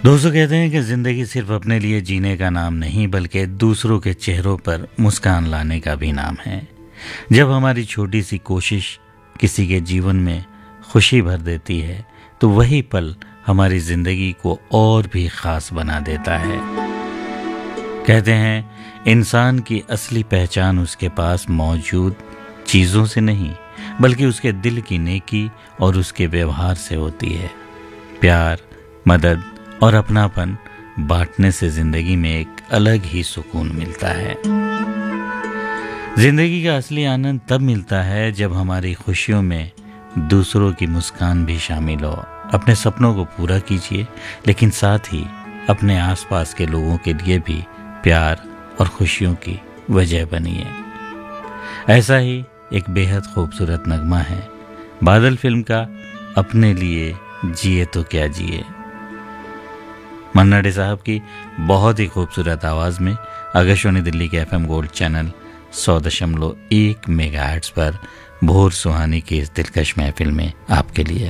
दोस्तों कहते हैं कि ज़िंदगी सिर्फ अपने लिए जीने का नाम नहीं बल्कि दूसरों के चेहरों पर मुस्कान लाने का भी नाम है। जब हमारी छोटी सी कोशिश किसी के जीवन में खुशी भर देती है तो वही पल हमारी ज़िंदगी को और भी ख़ास बना देता है। कहते हैं इंसान की असली पहचान उसके पास मौजूद चीज़ों से नहीं बल्कि उसके दिल की नेकी और उसके व्यवहार से होती है। प्यार, मदद और अपनापन बांटने से जिंदगी में एक अलग ही सुकून मिलता है। जिंदगी का असली आनंद तब मिलता है जब हमारी खुशियों में दूसरों की मुस्कान भी शामिल हो। अपने सपनों को पूरा कीजिए लेकिन साथ ही अपने आसपास के लोगों के लिए भी प्यार और खुशियों की वजह बनिए। ऐसा ही एक बेहद खूबसूरत नगमा है बादल फिल्म का, अपने लिए जिए तो क्या जिए। मन्ना डे साहब की बहुत ही खूबसूरत आवाज़ में आकाशवाणी दिल्ली के FM गोल्ड चैनल 100.1 मेगाहर्ट्ज़ पर भोर सुहानी की इस दिलकश महफिल में आपके लिए